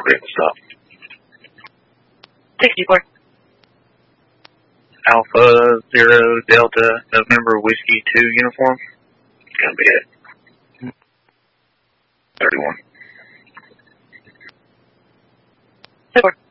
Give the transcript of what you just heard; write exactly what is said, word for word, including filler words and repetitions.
appropriate stop. sixty-four. Alpha Zero Delta November Whiskey two uniform. Gonna be at thirty-one. Support.